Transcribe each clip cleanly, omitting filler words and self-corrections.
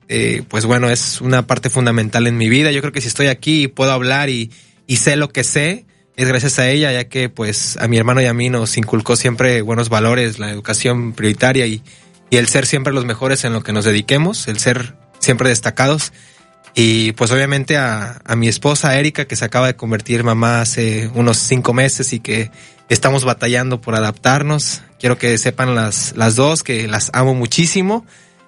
pues bueno, es una parte fundamental en mi vida. Yo creo que si estoy aquí y puedo hablar y sé lo que sé, es gracias a ella, ya que pues a mi hermano y a mí nos inculcó siempre buenos valores, la educación prioritaria y el ser siempre los mejores en lo que nos dediquemos, el ser siempre destacados. Y pues obviamente a mi esposa Erika, que se acaba de convertir mamá hace unos 5 meses y que estamos batallando por adaptarnos. Quiero que sepan las dos que las amo muchísimo.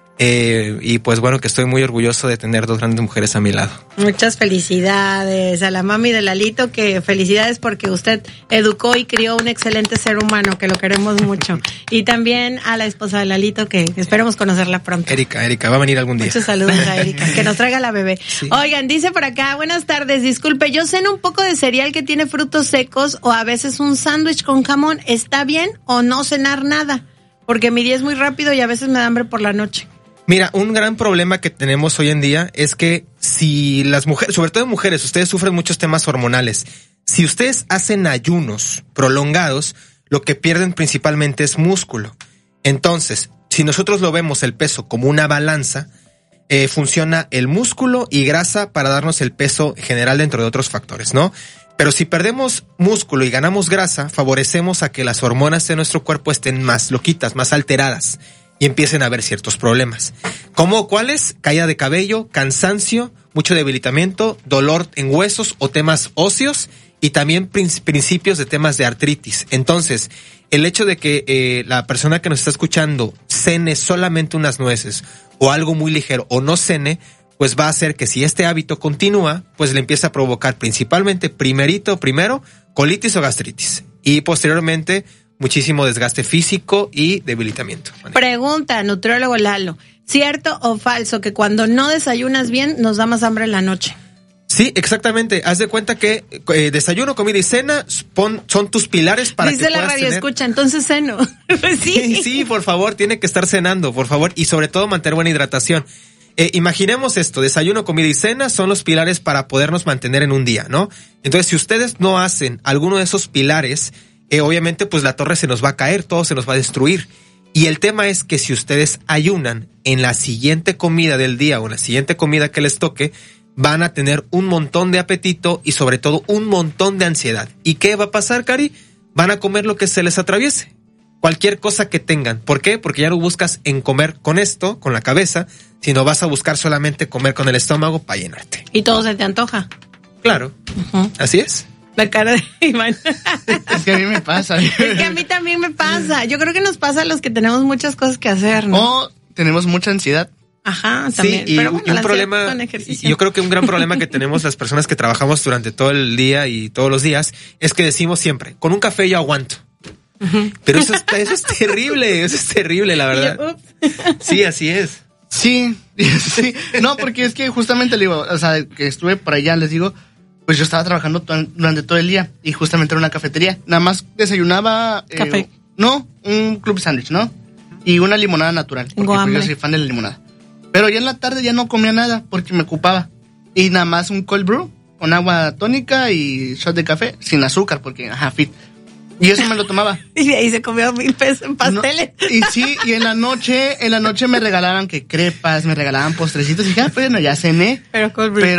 Y pues bueno, que estoy muy orgulloso de tener 2 grandes mujeres a mi lado. Muchas felicidades a la mami de Lalito, que felicidades porque usted educó y crió un excelente ser humano, que lo queremos mucho. Y también a la esposa de Lalito, que esperemos conocerla pronto. Erika, va a venir algún día. Muchos saludos a Erika, que nos traiga la bebé. Sí. Oigan, dice por acá, buenas tardes, disculpe, yo ceno un poco de cereal que tiene frutos secos o a veces un sándwich con jamón, ¿está bien o no cenar nada? Porque mi día es muy rápido y a veces me da hambre por la noche. Mira, un gran problema que tenemos hoy en día es que si las mujeres, sobre todo mujeres, ustedes sufren muchos temas hormonales. Si ustedes hacen ayunos prolongados, lo que pierden principalmente es músculo. Entonces, si nosotros lo vemos el peso como una balanza, funciona el músculo y grasa para darnos el peso general dentro de otros factores, ¿no? Pero si perdemos músculo y ganamos grasa, favorecemos a que las hormonas de nuestro cuerpo estén más loquitas, más alteradas. Y empiecen a haber ciertos problemas. ¿Cómo cuáles? Caída de cabello, cansancio, mucho debilitamiento, dolor en huesos o temas óseos y también principios de temas de artritis. Entonces, el hecho de que la persona que nos está escuchando cene solamente unas nueces o algo muy ligero o no cene, pues va a hacer que si este hábito continúa, pues le empieza a provocar principalmente primero, colitis o gastritis. Y posteriormente, muchísimo desgaste físico y debilitamiento. Pregunta, nutriólogo Lalo, ¿cierto o falso que cuando no desayunas bien nos da más hambre en la noche? Sí, exactamente. Haz de cuenta que desayuno, comida y cena son tus pilares para dice que puedas la radio tener... escucha, entonces ceno. Sí, por favor, tiene que estar cenando, por favor, y sobre todo mantener buena hidratación. Imaginemos esto, desayuno, comida y cena son los pilares para podernos mantener en un día, ¿no? Entonces, si ustedes no hacen alguno de esos pilares, obviamente pues la torre se nos va a caer, todo se nos va a destruir. Y el tema es que si ustedes ayunan en la siguiente comida del día o en la siguiente comida que les toque, van a tener un montón de apetito y sobre todo un montón de ansiedad. ¿Y qué va a pasar, Cari? Van a comer lo que se les atraviese. Cualquier cosa que tengan. ¿Por qué? Porque ya no buscas en comer con esto, con la cabeza, sino vas a buscar solamente comer con el estómago para llenarte. ¿Y todo se te antoja? Claro, así es. La cara de Iván. Es que a mí me pasa. Es que a mí también me pasa. Yo creo que nos pasa a los que tenemos muchas cosas que hacer, ¿no? O tenemos mucha ansiedad. Ajá, también. Sí, y pero bueno, un problema, yo creo que un gran problema que tenemos las personas que trabajamos durante todo el día y todos los días es que decimos siempre, con un café yo aguanto. Pero eso es terrible, la verdad. Sí, así es. Sí. No, porque es que justamente le digo, o sea, que estuve por allá, les digo, pues yo estaba trabajando durante todo el día y justamente en una cafetería. Nada más desayunaba... Café. No, un club sándwich, ¿no? Y una limonada natural, porque pues, yo soy fan de la limonada. Pero ya en la tarde ya no comía nada porque me ocupaba. Y nada más un cold brew con agua tónica y shot de café sin azúcar porque, fit. Y eso me lo tomaba. Y de ahí se comió 1,000 pesos en pasteles. No, y sí, y en la noche me regalaban que crepas, me regalaban postrecitos. Y dije, bueno, ya cené. Pero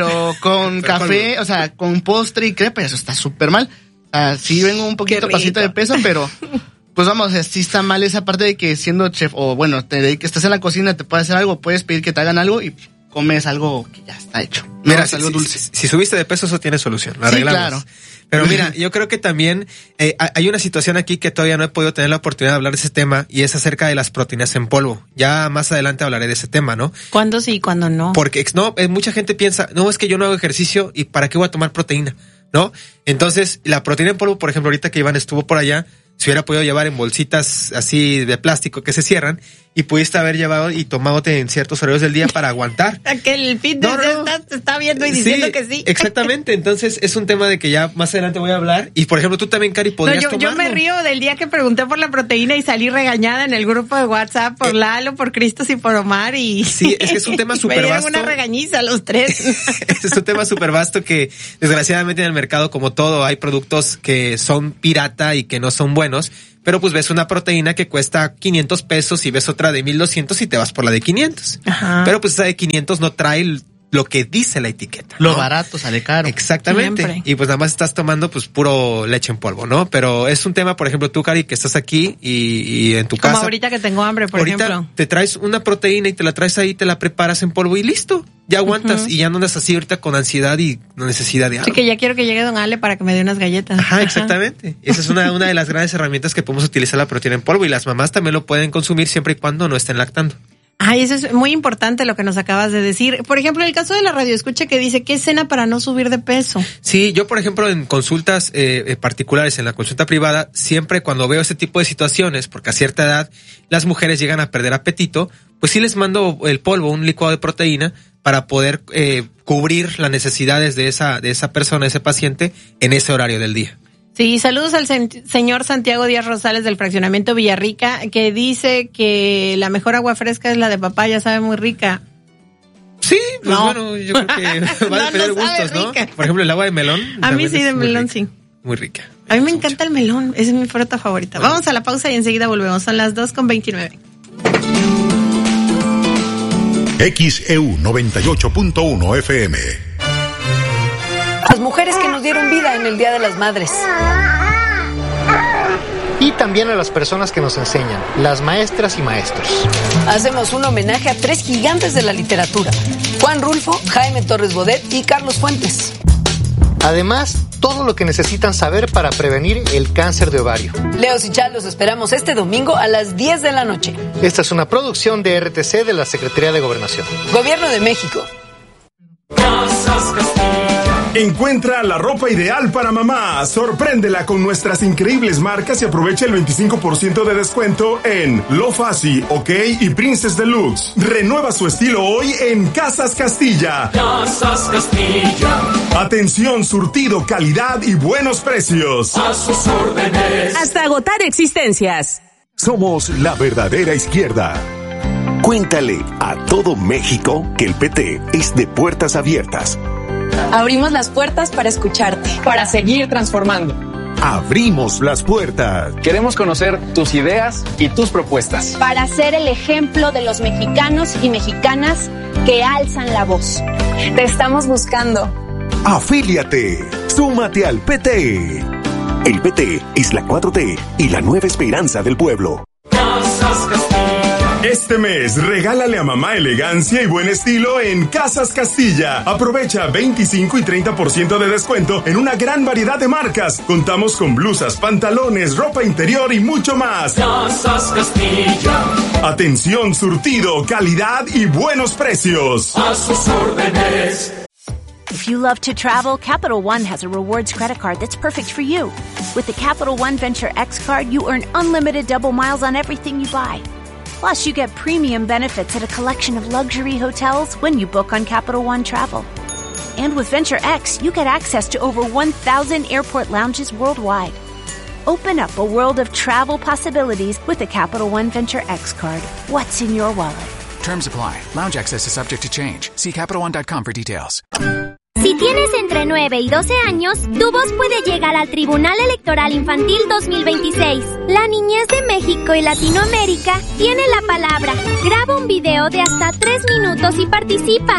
con café, o sea, con postre y crepa, eso está súper mal. Sí vengo un poquito pasito de peso, pero pues vamos, sí está mal esa parte de que siendo chef, o bueno, que estás en la cocina, te puedes hacer algo, puedes pedir que te hagan algo y comes algo que ya está hecho. Mira, algo dulce. Si subiste de peso, eso tiene solución. Lo arreglamos. Sí, claro. Pero mira, yo creo que también hay una situación aquí que todavía no he podido tener la oportunidad de hablar de ese tema y es acerca de las proteínas en polvo. Ya más adelante hablaré de ese tema, ¿no? ¿Cuándo sí y cuándo no? Porque mucha gente piensa, no, es que yo no hago ejercicio y ¿para qué voy a tomar proteína? ¿No? Entonces, la proteína en polvo, por ejemplo, ahorita que Iván estuvo por allá, se hubiera podido llevar en bolsitas así de plástico que se cierran y pudiste haber llevado y tomándote en ciertos horarios del día para aguantar. Aquel fitness te está viendo y diciendo que sí. Exactamente, entonces es un tema de que ya más adelante voy a hablar y por ejemplo tú también, Cari, podrías tomarlo. Yo me río del día que pregunté por la proteína y salí regañada en el grupo de WhatsApp por Lalo, por Cristos y por Omar y... Sí, es que es un tema súper vasto. Me dieron una regañiza los tres. Es un tema súper vasto que desgraciadamente en el mercado como todo hay productos que son pirata y que no son buenos. menos, pero pues ves una proteína que cuesta 500 pesos y ves otra de 1,200 y te vas por la de 500. Ajá. Pero pues esa de 500 no trae lo que dice la etiqueta, ¿no? Lo barato sale caro. Exactamente. Siempre. Y pues nada más estás tomando pues puro leche en polvo, ¿no? Pero es un tema, por ejemplo, tú, Cari, que estás aquí y en tu casa. Como ahorita que tengo hambre, por ejemplo. Te traes una proteína y te la traes ahí, te la preparas en polvo y listo. Ya aguantas y ya no andas así ahorita con ansiedad y necesidad de algo. Sí, que ya quiero que llegue Don Ale para que me dé unas galletas. Ajá, exactamente. Esa es una de las grandes herramientas que podemos utilizar la proteína en polvo y las mamás también lo pueden consumir siempre y cuando no estén lactando. Ay, eso es muy importante lo que nos acabas de decir. Por ejemplo, el caso de la radioescucha que dice, ¿qué cena para no subir de peso? Sí, yo por ejemplo en consultas particulares, en la consulta privada, siempre cuando veo este tipo de situaciones, porque a cierta edad las mujeres llegan a perder apetito, pues sí les mando el polvo, un licuado de proteína, para poder cubrir las necesidades de esa persona, ese paciente, en ese horario del día. Sí, saludos al señor Santiago Díaz Rosales del fraccionamiento Villarrica, que dice que la mejor agua fresca es la de papaya, sabe muy rica. Sí, pues no. Bueno, yo creo que va a depender gustos, ¿no? Por ejemplo, el agua de melón. A mí sí, de melón sí. Muy rica. A mí me encanta el melón, esa es mi fruta favorita. Bueno. Vamos a la pausa y enseguida volvemos. Son las 2:29. XEU 98.1 FM. Las mujeres que nos dieron vida en el Día de las Madres. Y también a las personas que nos enseñan, las maestras y maestros. Hacemos un homenaje a 3 gigantes de la literatura: Juan Rulfo, Jaime Torres Bodet y Carlos Fuentes. Además, todo lo que necesitan saber para prevenir el cáncer de ovario. Leos y Chal, los esperamos este domingo a las 10 de la noche. Esta es una producción de RTC de la Secretaría de Gobernación. Gobierno de México. Encuentra la ropa ideal para mamá. Sorpréndela con nuestras increíbles marcas y aprovecha el 25% de descuento en Lo Fasi, OK y Princess Deluxe. Renueva su estilo hoy en Casas Castilla. Casas Castilla. Atención, surtido, calidad y buenos precios. A sus órdenes. Hasta agotar existencias. Somos la verdadera izquierda. Cuéntale a todo México que el PT es de puertas abiertas. Abrimos las puertas para escucharte, para seguir transformando. Abrimos las puertas. Queremos conocer tus ideas y tus propuestas. Para ser el ejemplo de los mexicanos y mexicanas que alzan la voz. Te estamos buscando. Afíliate. Súmate al PT. El PT es la 4T y la nueva esperanza del pueblo. Este mes, regálale a mamá elegancia y buen estilo en Casas Castilla. Aprovecha 25 y 30% de descuento en una gran variedad de marcas. Contamos con blusas, pantalones, ropa interior y mucho más. Casas Castilla. Atención, surtido, calidad y buenos precios. A sus órdenes. If you love to travel, Capital One has a rewards credit card that's perfect for you. With the Capital One Venture X card, you earn unlimited double miles on everything you buy. Plus, you get premium benefits at a collection of luxury hotels when you book on Capital One Travel. And with Venture X, you get access to over 1,000 airport lounges worldwide. Open up a world of travel possibilities with the Capital One Venture X card. What's in your wallet? Terms apply. Lounge access is subject to change. See CapitalOne.com for details. Si tienes entre 9 y 12 años, tu voz puede llegar al Tribunal Electoral Infantil 2026. La niñez de México y Latinoamérica tiene la palabra. Graba un video de hasta 3 minutos y participa.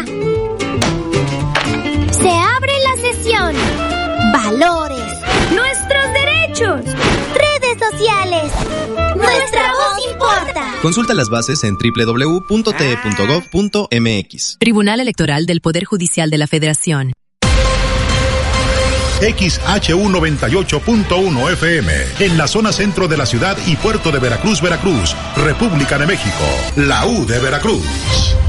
Se abre la sesión. Valores. Nuestros derechos. Redes sociales. Nuestra voz importa. Consulta las bases en www.te.gov.mx. Tribunal Electoral del Poder Judicial de la Federación. XHU 98.1 FM, en la zona centro de la ciudad y puerto de Veracruz, Veracruz, República de México, la U de Veracruz.